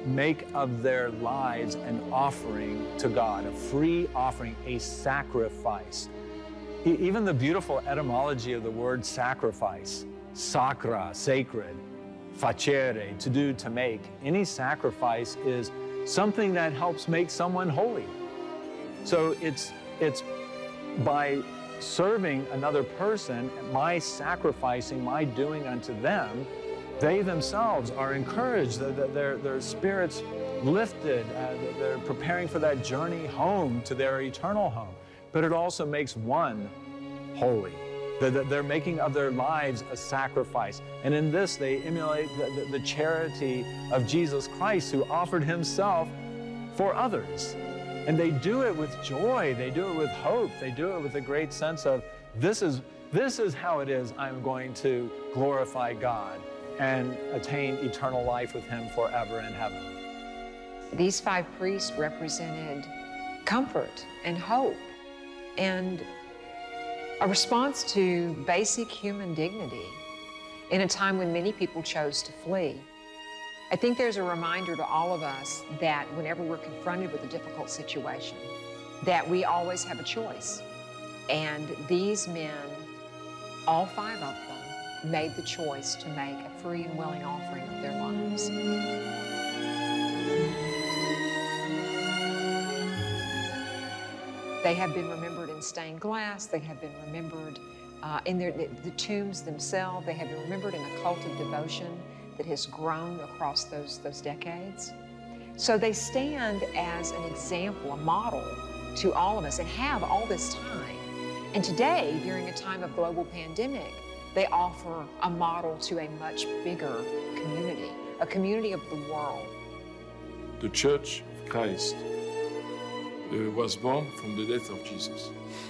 make of their lives an offering to God, a free offering, a sacrifice. Even the beautiful etymology of the word sacrifice, sacra, sacred, facere, to do, to make. Any sacrifice is something that helps make someone holy. So it's by serving another person, my sacrificing, my doing unto them, they themselves are encouraged, their spirits lifted, they're preparing for that journey home to their eternal home. But it also makes one holy. They're making of their lives a sacrifice. And in this, they emulate the charity of Jesus Christ, who offered himself for others. And they do it with joy, they do it with hope, they do it with a great sense of, this is how it is I'm going to glorify God and attain eternal life with him forever in heaven. These 5 priests represented comfort and hope and a response to basic human dignity in a time when many people chose to flee. I think there's a reminder to all of us that whenever we're confronted with a difficult situation, that we always have a choice. And these men, all 5 of them, made the choice to make a free and willing offering of their lives. They have been remembered in stained glass. They have been remembered in the tombs themselves. They have been remembered in a cult of devotion that has grown across those decades. So they stand as an example, a model to all of us, and have all this time. And today, during a time of global pandemic, they offer a model to a much bigger community, a community of the world. The Church of Christ was born from the death of Jesus.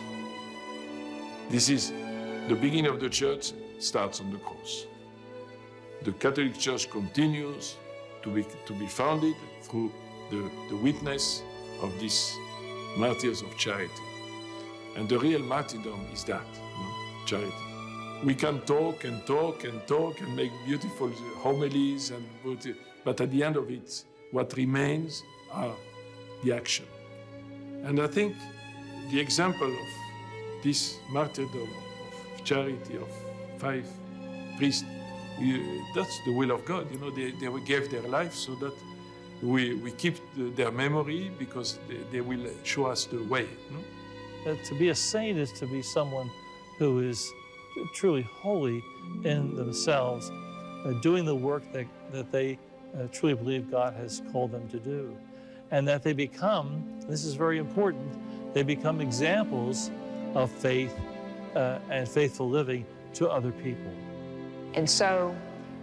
This is the beginning of the church, starts on the cross. The Catholic Church continues to be founded through the witness of these martyrs of charity. And the real martyrdom is that, charity. We can talk and talk and talk and make beautiful homilies, but at the end of it, what remains are the action. And I think the example of this martyrdom of charity of 5 priests, that's the will of God. They gave their life so that we keep their memory, because they will show us the way. To be a saint is to be someone who is truly holy in themselves, doing the work that they truly believe God has called them to do. And that they become, this is very important, they become examples of faith and faithful living to other people. And so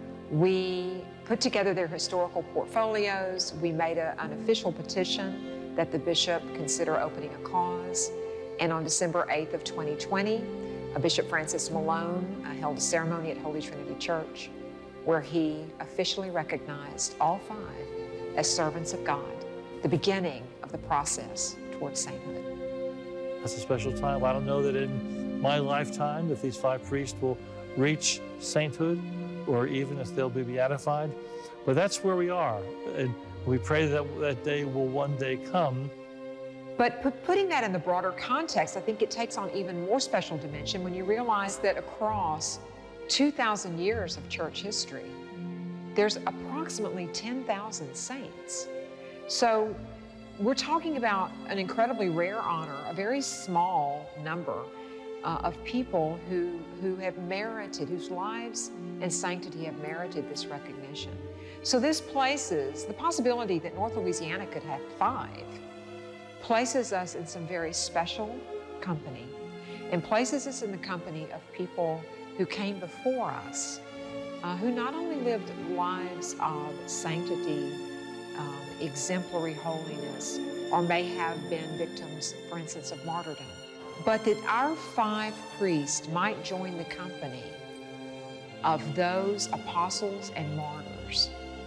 we put together their historical portfolios. We made an official petition that the bishop consider opening a cause. And on December 8th of 2020, Bishop Francis Malone held a ceremony at Holy Trinity Church where he officially recognized all 5 as servants of God, the beginning of the process towards sainthood. That's a special time. I don't know that in my lifetime that these 5 priests will reach sainthood, or even if they'll be beatified, but that's where we are. And we pray that that day will one day come. But putting that in the broader context, I think it takes on even more special dimension when you realize that across 2,000 years of church history, there's approximately 10,000 saints. So we're talking about an incredibly rare honor, a very small number of people who have merited, whose lives and sanctity have merited this recognition. So this places the possibility that North Louisiana could have 5, places us in some very special company, and places us in the company of people who came before us, who not only lived lives of sanctity, exemplary holiness, or may have been victims, for instance, of martyrdom, but that our 5 priests might join the company of those apostles and martyrs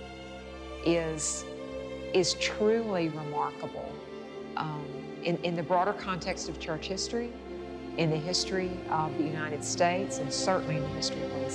is truly remarkable in the broader context of church history, in the history of the United States, and certainly in the history of Louisiana.